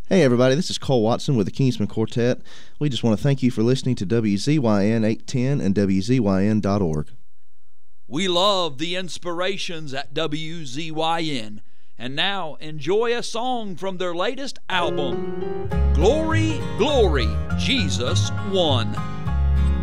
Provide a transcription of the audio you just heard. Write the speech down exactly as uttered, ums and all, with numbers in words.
Hey everybody, this is Cole Watson with the Kingsman Quartet. We just want to thank you for listening to W Z Y N eight ten and W Z Y N dot org. We love the inspirations at W Z Y N. And now enjoy a song from their latest album, Glory, Glory, Jesus Won.